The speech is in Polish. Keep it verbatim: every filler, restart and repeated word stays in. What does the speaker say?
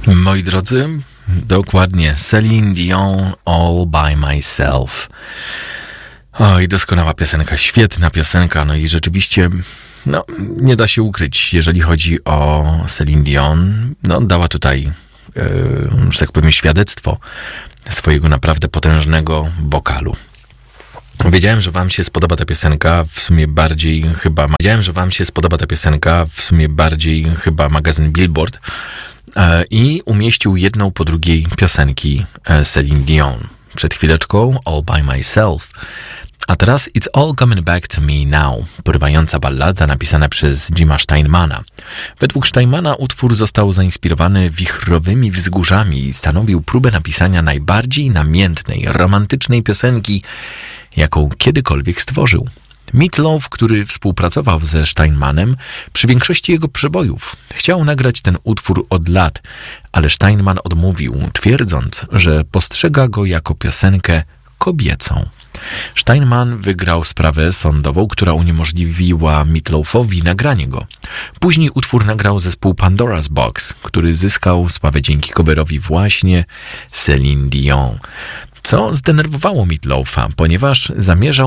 Moi drodzy, dokładnie Celine Dion, All By Myself. Oj, doskonała piosenka, świetna piosenka, no i rzeczywiście, no, nie da się ukryć, jeżeli chodzi o Celine Dion, no, dała tutaj, yy, że tak powiem, świadectwo swojego naprawdę potężnego wokalu. Wiedziałem, że wam się spodoba ta piosenka, w sumie bardziej chyba... Wiedziałem, że wam się spodoba ta piosenka, w sumie bardziej chyba magazyn Billboard e, i umieścił jedną po drugiej piosenki e, Celine Dion. Przed chwileczką All By Myself, a teraz It's All Coming Back to Me Now, porywająca ballada napisana przez Jima Steinmana. Według Steinmana utwór został zainspirowany wichrowymi wzgórzami i stanowił próbę napisania najbardziej namiętnej, romantycznej piosenki, jaką kiedykolwiek stworzył. Meat Loaf, który współpracował ze Steinmanem przy większości jego przebojów, chciał nagrać ten utwór od lat, ale Steinman odmówił, twierdząc, że postrzega go jako piosenkę kobiecą. Steinman wygrał sprawę sądową, która uniemożliwiła Meat Loafowi nagranie go. Później utwór nagrał zespół Pandora's Box, który zyskał sławę dzięki coverowi właśnie Celine Dion. Co zdenerwowało Meat Loafa, ponieważ zamierzał